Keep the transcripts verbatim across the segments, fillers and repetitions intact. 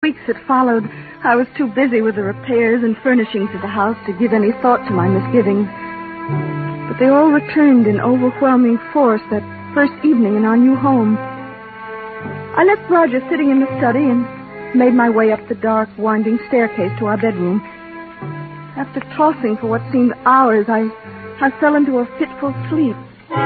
weeks that followed, I was too busy with the repairs and furnishings of the house to give any thought to my misgivings. But they all returned in overwhelming force that first evening in our new home. I left Roger sitting in the study and made my way up the dark, winding staircase to our bedroom. After tossing for what seemed hours, I, I fell into a fitful sleep.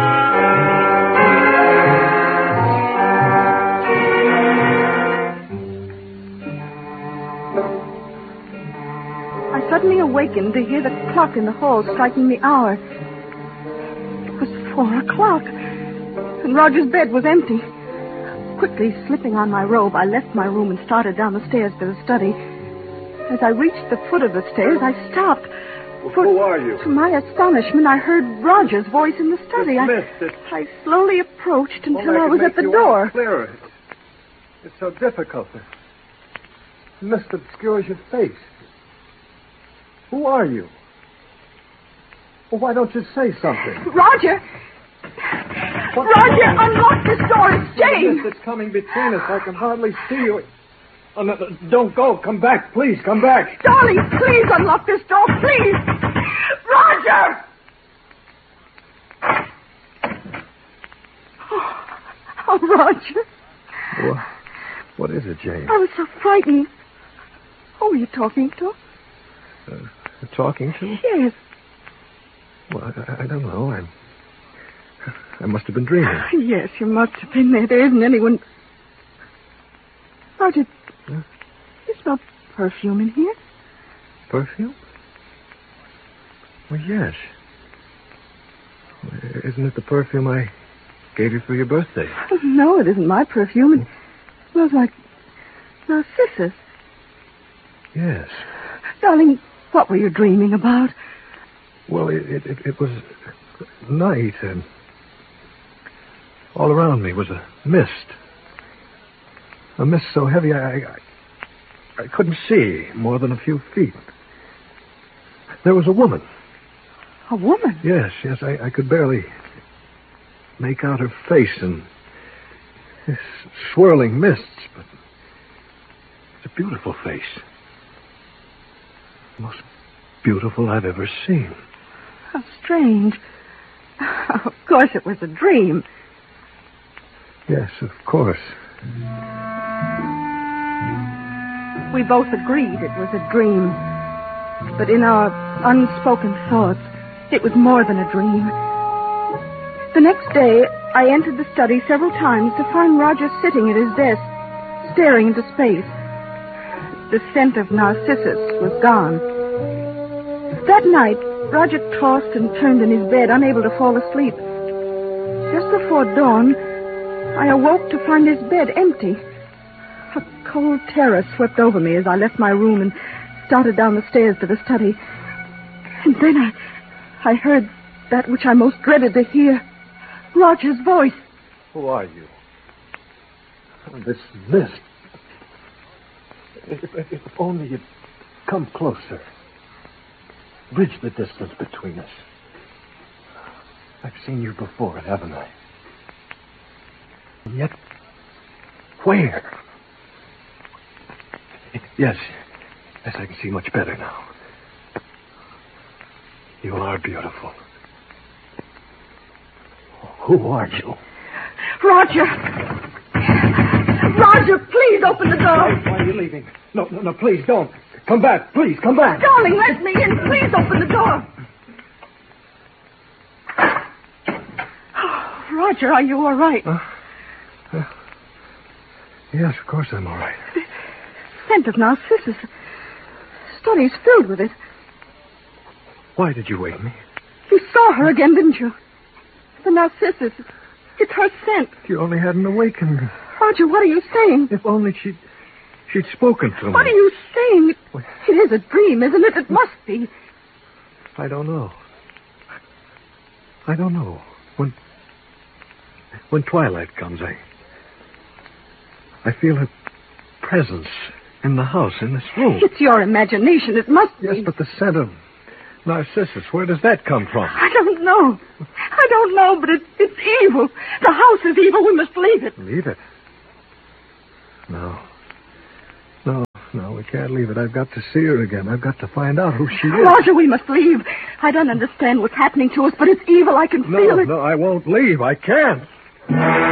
I suddenly awakened to hear the clock in the hall striking the hour. It was four o'clock, and Roger's bed was empty. Quickly slipping on my robe, I left my room and started down the stairs to the study. As I reached the foot of the stairs, I stopped. For, Who are you? To my astonishment, I heard Roger's voice in the study. Dismissed. I, I slowly approached until well, I was at the door. Clearer. It's so difficult. The mist obscures your face. Who are you? Well, why don't you say something? Roger! What? Roger, unlock this door. It's Jane. The mist that's coming between us. I can hardly see you. Oh, no, don't go. Come back, please. Come back. Darling, please unlock this door, please. Roger! Oh, oh Roger. What, what is it, Jane? I was so frightened. Who were you talking to? Uh, talking to? Yes. Well, I, I don't know. I, I must have been dreaming. Yes, you must have been there. There isn't anyone... Roger... Huh? You smell perfume in here? Perfume? Well, yes. Isn't it the perfume I gave you for your birthday? Oh, no, it isn't my perfume. It smells like narcissus. Yes. Darling, what were you dreaming about? Well, it, it, it was night, and all around me was a mist. A mist so heavy I, I, I couldn't see more than a few feet. There was a woman. A woman? Yes, yes, I, I could barely make out her face in this swirling mists, but it's a beautiful face. The most beautiful I've ever seen. How strange. Of course it was a dream. Yes, of course. We both agreed it was a dream. But in our unspoken thoughts, it was more than a dream. The next day, I entered the study several times to find Roger sitting at his desk, staring into space. The scent of narcissus was gone. That night, Roger tossed and turned in his bed, unable to fall asleep. Just before dawn, I awoke to find his bed empty. A cold terror swept over me as I left my room and started down the stairs to the study. And then I, I heard that which I most dreaded to hear. Roger's voice. Who are you? This mist. If, if, if only you'd come closer. Bridge the distance between us. I've seen you before, haven't I? And yet, where? Yes. Yes, I can see much better now. You are beautiful. Who are you? Roger! Roger, please open the door. Why are you leaving? No, no, no, please don't. Come back, please, come back. Darling, let me in. Please open the door. Oh, Roger, are you all right? Uh, uh, yes, of course I'm all right. The scent of narcissus. The study's filled with it. Why did you wake me? You saw her again, didn't you? The narcissus. It's her scent. You only hadn't awakened me. Roger, what are you saying? If only she'd, she'd spoken to me. What are you saying? It, it is a dream, isn't it? It must be. I don't know. I don't know. When, when twilight comes, I, I feel her presence in the house, in this room. It's your imagination. It must be. Yes, but the scent of narcissus, where does that come from? I don't know. I don't know, but it, it's evil. The house is evil. We must leave it. Leave it? No. we can't leave it. I've got to see her again. I've got to find out who she is. Roger, we must leave. I don't understand what's happening to us, but it's evil. I can No, feel it. no, I won't leave. I can't.